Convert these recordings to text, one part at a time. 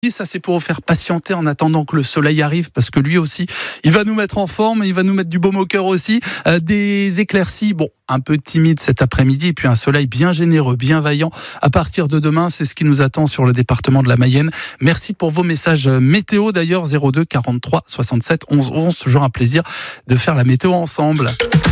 Ça, c'est pour vous faire patienter en attendant que le soleil arrive, parce que lui aussi, il va nous mettre en forme, il va nous mettre du baume au cœur aussi. Des éclaircies, un peu timides cet après-midi, et puis un soleil bien généreux, bien vaillant. À partir de demain, c'est ce qui nous attend sur le département de la Mayenne. Merci pour vos messages météo d'ailleurs, 02 43 67 11 11. Toujours un plaisir de faire la météo ensemble.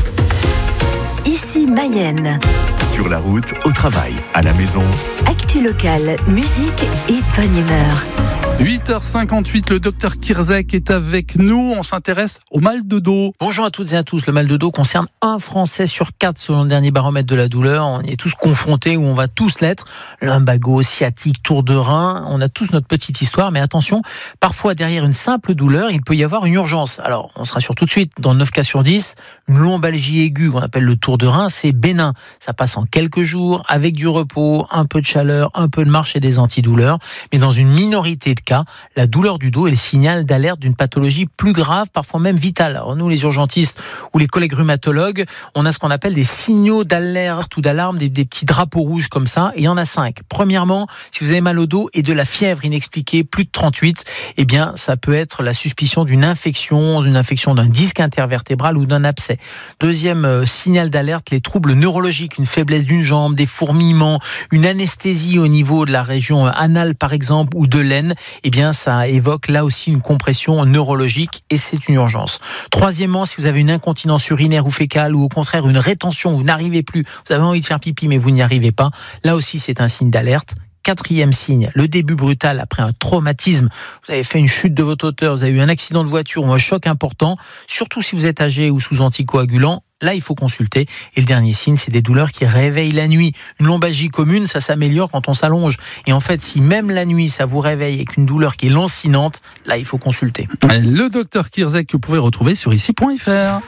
Ici Mayenne. Sur la route, au travail, à la maison. Actu locale, musique et bonne humeur. 8h58, le docteur Kirzek est avec nous. On s'intéresse au mal de dos. Bonjour à toutes et à tous. Le mal de dos concerne un Français sur 4 selon le dernier baromètre de la douleur. On y est tous confrontés, ou on va tous l'être. Lumbago, sciatique, tour de rein. On a tous notre petite histoire, mais attention, parfois derrière une simple douleur, il peut y avoir une urgence. Alors, on se rassure tout de suite. Dans 9 cas sur 10, une lombalgie aiguë, qu'on appelle le tour de rein, c'est bénin. Ça passe en quelques jours, avec du repos, un peu de chaleur, un peu de marche et des antidouleurs. Mais dans une minorité de cas, la douleur du dos est le signal d'alerte d'une pathologie plus grave, parfois même vitale. Alors nous, les urgentistes ou les collègues rhumatologues, on a ce qu'on appelle des signaux d'alerte ou d'alarme, des petits drapeaux rouges comme ça, et il y en a 5. Premièrement, si vous avez mal au dos et de la fièvre inexpliquée, plus de 38, eh bien, ça peut être la suspicion d'une infection d'un disque intervertébral ou d'un abcès. Deuxième signal d'alerte, les troubles neurologiques, une faiblesse d'une jambe, des fourmillements, une anesthésie au niveau de la région anale par exemple, ou de l'aine, eh bien, ça évoque là aussi une compression neurologique et c'est une urgence. Troisièmement, si vous avez une incontinence urinaire ou fécale ou au contraire une rétention, vous n'arrivez plus, vous avez envie de faire pipi mais vous n'y arrivez pas, là aussi c'est un signe d'alerte. Quatrième signe, le début brutal après un traumatisme. Vous avez fait une chute de votre hauteur, vous avez eu un accident de voiture ou un choc important, surtout si vous êtes âgé ou sous anticoagulant. Là, il faut consulter. Et le dernier signe, c'est des douleurs qui réveillent la nuit. Une lombalgie commune, ça s'améliore quand on s'allonge. Et en fait, si même la nuit, ça vous réveille avec une douleur qui est lancinante, là, il faut consulter. Le docteur Kirzek que vous pouvez retrouver sur ici.fr.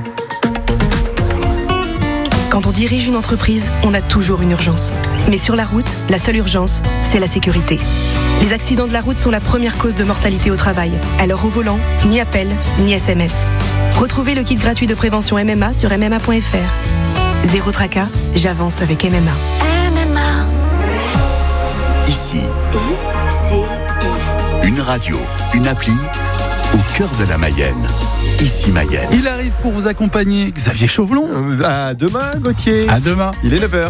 Quand on dirige une entreprise, on a toujours une urgence. Mais sur la route, la seule urgence, c'est la sécurité. Les accidents de la route sont la première cause de mortalité au travail. Alors au volant, ni appel, ni SMS. Retrouvez le kit gratuit de prévention MMA sur MMA.fr. Zéro tracas, j'avance avec MMA. MMA. Ici, I-C-I. une radio, une appli, au cœur de la Mayenne. Ici Mayenne. Il arrive pour vous accompagner, Xavier Chauvelon. À demain, Gauthier. À demain. Il est 9h.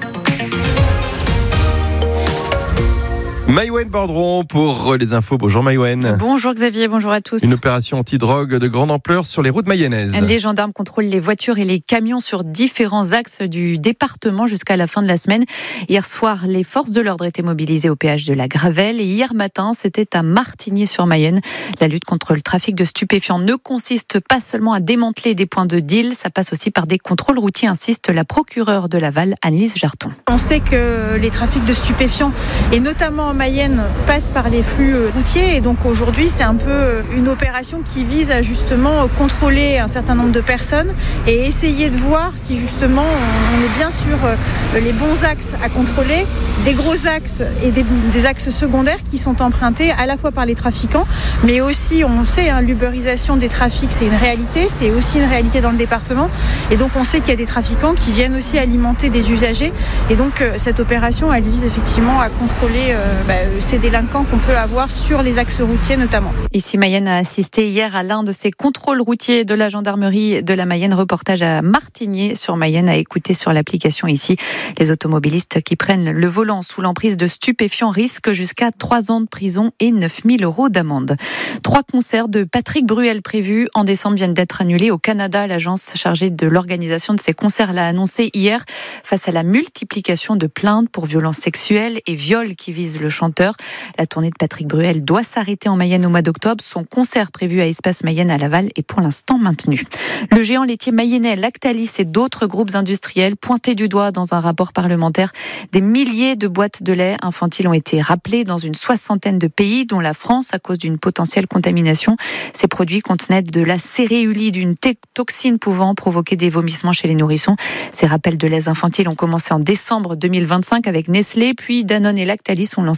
Maïwen Bordron pour les infos. Bonjour Maïwen. Bonjour Xavier, bonjour à tous. Une opération anti-drogue de grande ampleur sur les routes mayennaises. Les gendarmes contrôlent les voitures et les camions sur différents axes du département jusqu'à la fin de la semaine. Hier soir, les forces de l'ordre étaient mobilisées au péage de la Gravelle et hier matin, c'était à Martigny-sur-Mayenne. La lutte contre le trafic de stupéfiants ne consiste pas seulement à démanteler des points de deal, ça passe aussi par des contrôles routiers, insiste la procureure de Laval, Annelise Jarton. On sait que les trafics de stupéfiants, et notamment en Mayenne, passent par les flux routiers. Et donc aujourd'hui, c'est un peu une opération qui vise à justement contrôler un certain nombre de personnes et essayer de voir si justement on est bien sur les bons axes à contrôler, des gros axes et des axes secondaires qui sont empruntés à la fois par les trafiquants, mais aussi, on sait, l'uberisation des trafics, c'est une réalité, c'est aussi une réalité dans le département. Et donc on sait qu'il y a des trafiquants qui viennent aussi alimenter des usagers. Et donc cette opération, elle vise effectivement à contrôler ces délinquants qu'on peut avoir sur les axes routiers notamment. Ici Mayenne a assisté hier à l'un de ces contrôles routiers de la gendarmerie de la Mayenne. Reportage à Martigny sur Mayenne à écouter sur l'application ici. Les automobilistes qui prennent le volant sous l'emprise de stupéfiants risquent jusqu'à 3 ans de prison et 9 000 € d'amende. 3 concerts de Patrick Bruel prévus en décembre viennent d'être annulés au Canada. L'agence chargée de l'organisation de ces concerts l'a annoncé hier face à la multiplication de plaintes pour violences sexuelles et viols qui visent le chanteur. La tournée de Patrick Bruel doit s'arrêter en Mayenne au mois d'octobre. Son concert prévu à Espace Mayenne à Laval est pour l'instant maintenu. Le géant laitier mayennais Lactalis et d'autres groupes industriels pointés du doigt dans un rapport parlementaire. Des milliers de boîtes de lait infantiles ont été rappelées dans une 60aine de pays, dont la France, à cause d'une potentielle contamination. Ces produits contenaient de la céréuline, une toxine pouvant provoquer des vomissements chez les nourrissons. Ces rappels de laits infantiles ont commencé en décembre 2025 avec Nestlé, puis Danone et Lactalis ont lancé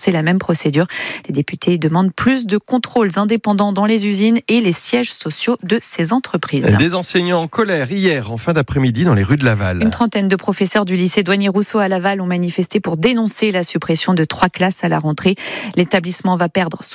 lancer la même procédure. Les députés demandent plus de contrôles indépendants dans les usines et les sièges sociaux de ces entreprises. Des enseignants en colère hier en fin d'après-midi dans les rues de Laval. Une trentaine de professeurs du lycée Douanier-Rousseau à Laval ont manifesté pour dénoncer la suppression de 3 classes à la rentrée. L'établissement va perdre